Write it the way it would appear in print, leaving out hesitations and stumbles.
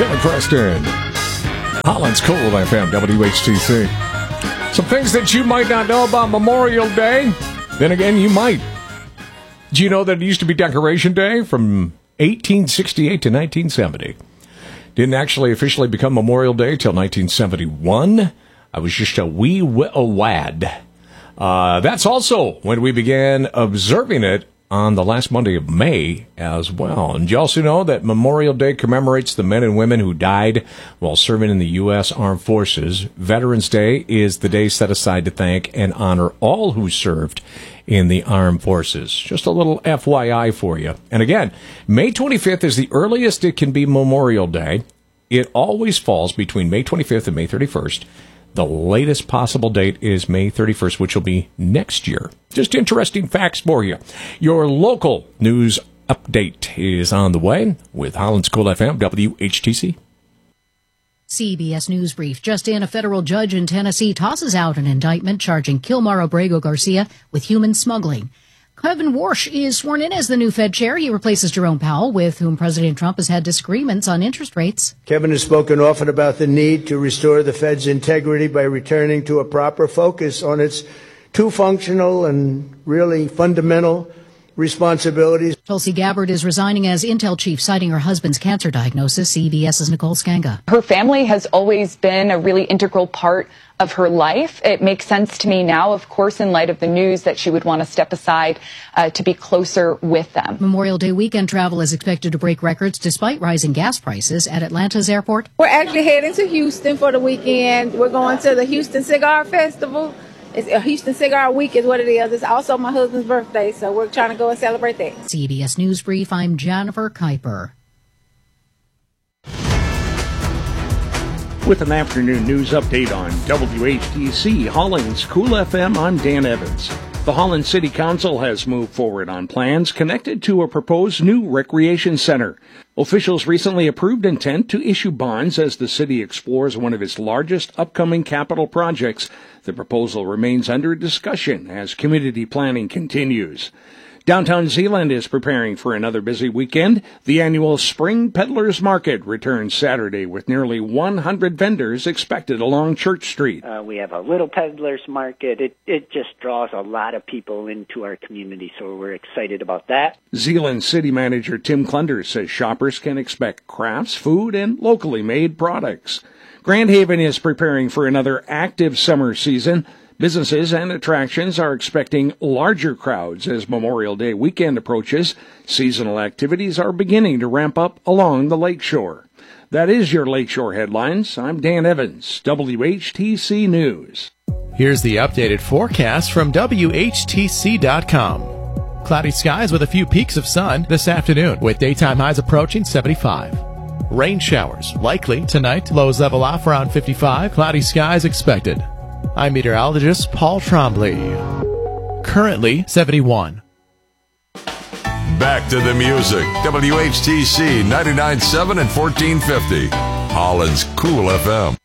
Billy Preston. Holland's Cool FM, WHTC. Some things that you might not know about Memorial Day. Then again, you might. Do you know that it used to be Decoration Day from 1868 to 1970? Didn't actually officially become Memorial Day till 1971. I was just a wee wad. That's also when we began observing it on the last Monday of May as well. And you also know that Memorial Day commemorates the men and women who died while serving in the U.S. Armed Forces. Veterans Day is the day set aside to thank and honor all who served in the armed forces. Just a little FYI for you. And again, May 25th is the earliest it can be Memorial Day. It always falls between May 25th and May 31st. The latest possible date is May 31st, which will be next year. Just interesting facts for you. Your local news update is on the way with Holland's Cool FM, WHTC. CBS News Brief. Just in, a federal judge in Tennessee tosses out an indictment charging Kilmar Abrego Garcia with human smuggling. Kevin Warsh is sworn in as the new Fed chair. He replaces Jerome Powell, with whom President Trump has had disagreements on interest rates. Kevin has spoken often about the need to restore the Fed's integrity by returning to a proper focus on its two functional and really fundamental responsibilities. Tulsi Gabbard is resigning as Intel chief, citing her husband's cancer diagnosis. CBS's Nicole Skanga. Her family has always been a really integral part of her life. It makes sense to me now, of course, in light of the news, that she would want to step aside to be closer with them. Memorial Day weekend travel is expected to break records despite rising gas prices at Atlanta's airport. We're actually heading to Houston for the weekend. We're going to the Houston Cigar Festival. It's a Houston Cigar Week is what it is. It's also my husband's birthday, so we're trying to go and celebrate that. CBS News Brief, I'm Jennifer Kuiper. With an afternoon news update on WHTC, Holland's Cool FM, I'm Dan Evans. The Holland City Council has moved forward on plans connected to a proposed new recreation center. Officials recently approved intent to issue bonds as the city explores one of its largest upcoming capital projects. The proposal remains under discussion as community planning continues. Downtown Zeeland is preparing for another busy weekend. The annual Spring Peddlers Market returns Saturday with nearly 100 vendors expected along Church Street. We have a little peddlers market. It just draws a lot of people into our community, so we're excited about that. Zeeland City Manager Tim Clunder says shoppers can expect crafts, food, and locally made products. Grand Haven is preparing for another active summer season. Businesses and attractions are expecting larger crowds as Memorial Day weekend approaches. Seasonal activities are beginning to ramp up along the lakeshore. That is your Lakeshore Headlines. I'm Dan Evans, WHTC News. Here's the updated forecast from WHTC.com. Cloudy skies with a few peaks of sun this afternoon, with daytime highs approaching 75. Rain showers likely tonight. Lows level off around 55. Cloudy skies expected. I'm meteorologist Paul Trombley. Currently 71. Back to the music. WHTC 99.7 and 1450. Holland's Cool FM.